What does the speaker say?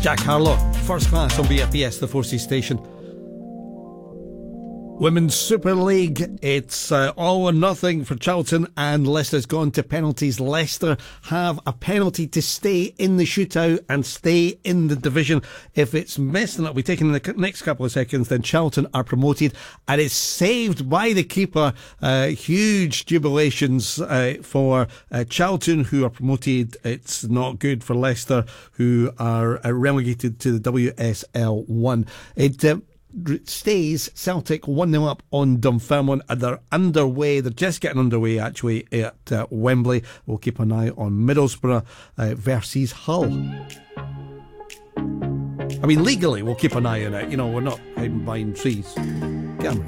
Jack Harlow, First Class on BFBS, the 4C station. Women's Super League, it's all or nothing for Charlton, and Leicester's gone to penalties. Leicester have a penalty to stay in the shootout and stay in the division. If it's messing up, we take in the next couple of seconds, then Charlton are promoted, and it's saved by the keeper. Huge jubilations for Charlton, who are promoted. It's not good for Leicester, who are relegated to the WSL1. It stays Celtic 1-0 up on Dunfermline, and they're underway. They're just getting underway actually at Wembley. We'll keep an eye on Middlesbrough versus Hull. I mean, legally we'll keep an eye on it. You know, we're not hiding behind trees. Cameron.